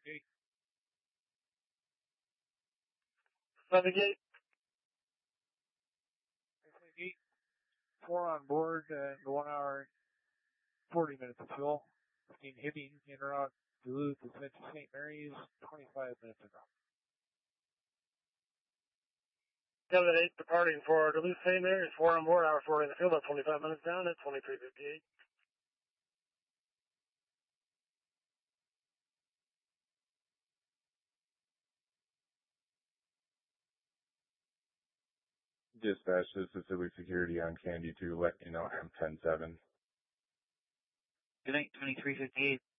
Gate. Navigate. Gate. 4 on board, 1 hour, 40 minutes of fuel. 15 Hibbing, en route Duluth to St. Mary's, 25 minutes of route. Kevin 8 departing for Duluth St. Mary's, 4 on board, hour 40 in the field, about 25 minutes down at 23:58. Dispatch, this is Duluth Security on Candy 2, let you know I'm 10-7. Good night, 23:58.